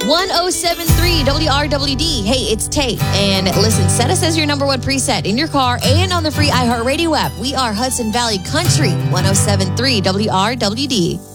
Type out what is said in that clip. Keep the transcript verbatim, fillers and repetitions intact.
ten seventy-three W R W D. Hey, it's Tate. And listen, set us as your number one preset in your car and on the free iHeartRadio app. We are Hudson Valley Country, ten seventy-three W R W D.